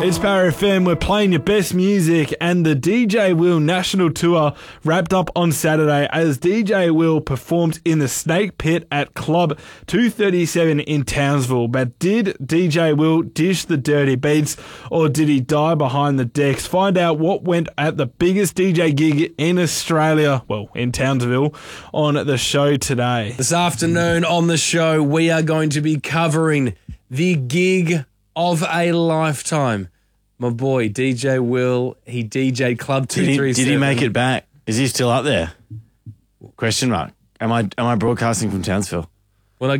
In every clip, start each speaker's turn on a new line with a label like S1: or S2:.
S1: It's Power FM. We're playing your best music, and the DJ Will National Tour wrapped up on Saturday as DJ Will performed in the Snake Pit at Club 237 in Townsville. But did DJ Will dish the dirty beats, or did he die behind the decks? Find out what went at the biggest DJ gig in Australia, well, in Townsville, on the show today.
S2: This afternoon on the show, we are going to be covering the gig of a lifetime. My boy, DJ Will, he DJ'd Club 237.
S3: Did he make it back? Is he still up there? Question mark. Am I broadcasting from Townsville?
S2: Where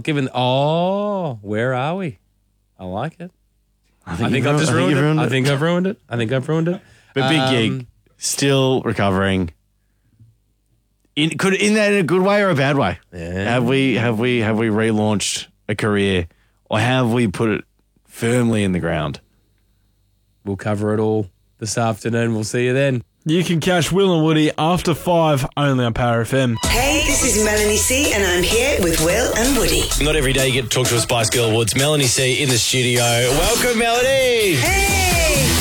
S2: are we? I like it. I think I've just ruined it. I think I've ruined it.
S3: But big gig, still recovering. In that in a good way or a bad way?
S2: Yeah.
S3: Have we relaunched a career, or have we put it firmly in the ground?
S2: We'll cover it all this afternoon. We'll see you then.
S1: You can catch Will and Woody after 5 only on Power FM.
S4: Hey, this is Melanie C, and I'm here with Will and Woody.
S5: Not every day you get to talk to a Spice Girl Awards. Melanie C in the studio. Welcome, Melanie.
S4: Hey!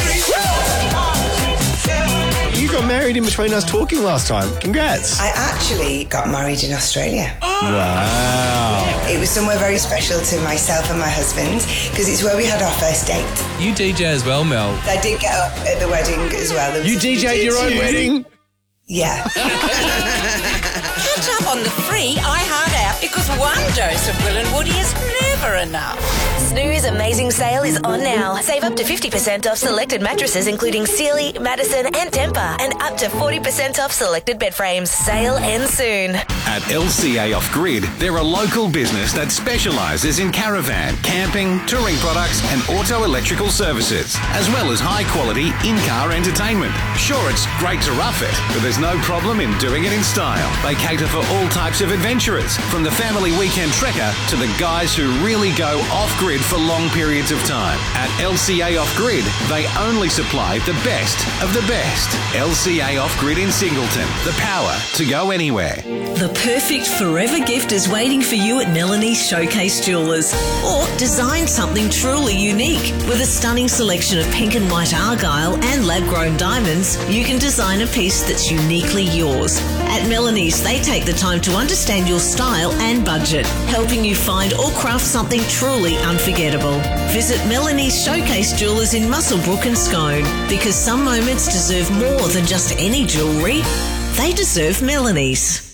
S5: You got married in between us talking last time. Congrats.
S4: I actually got married in Australia.
S3: Wow.
S4: It was somewhere very special to myself and my husband because it's where we had our first date.
S2: You DJ as well, Mel.
S4: I did get up at the wedding as well.
S5: You DJ'd your own wedding?
S4: Yeah.
S6: Catch up on the free iHeart app because one dose of Will and Woody is never enough.
S7: Snooze Amazing Sale is on now. Save up to 50% off selected mattresses including Sealy, Madison and Tempur, and up to 40% off selected bed frames. Sale ends soon.
S8: At LCA Off Grid, they're a local business that specialises in caravan, camping, touring products and auto electrical services, as well as high quality in-car entertainment. Sure, it's great to rough it, but there's no problem in doing it in style. They cater for all types of adventurers, from the family weekend trekker to the guys who really go off-grid for long periods of time. At LCA Off Grid, they only supply the best of the best. LCA Off Grid in Singleton, the power to go anywhere.
S9: The perfect forever gift is waiting for you at Melanie's Showcase Jewellers. Or design something truly unique. With a stunning selection of pink and white argyle and lab-grown diamonds, you can design a piece that's uniquely yours. At Melanie's, they take the time to understand your style and budget, helping you find or craft something truly unforgettable. Visit Melanie's Showcase Jewellers in Muswellbrook and Scone, because some moments deserve more than just any jewellery. They deserve Melanie's.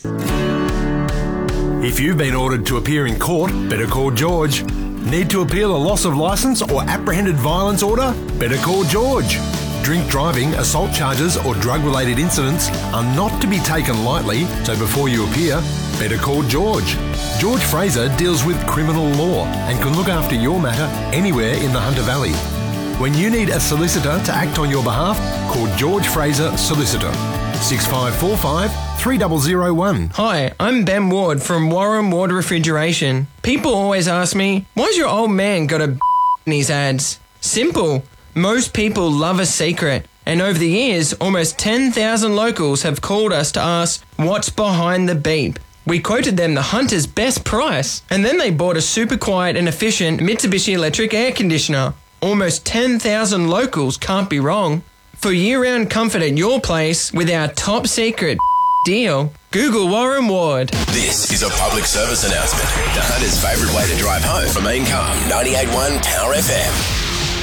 S10: If you've been ordered to appear in court, better call George. Need to appeal a loss of licence or apprehended violence order? Better call George. Drink driving, assault charges or drug-related incidents are not to be taken lightly, so before you appear, better call George. George Fraser deals with criminal law and can look after your matter anywhere in the Hunter Valley. When you need a solicitor to act on your behalf, call George Fraser Solicitor. 6545 3001.
S11: Hi, I'm Ben Ward from Warren Ward Refrigeration. People always ask me, why's your old man got a in his ads? Simple. Most people love a secret. And over the years, almost 10,000 locals have called us to ask, what's behind the beep? We quoted them the Hunter's best price, and then they bought a super quiet and efficient Mitsubishi electric air conditioner. Almost 10,000 locals can't be wrong. For year-round comfort at your place with our top secret deal, Google Warren Ward.
S5: This is a public service announcement. The Hunter's favourite way to drive home from Main Calm 98.1 Power FM.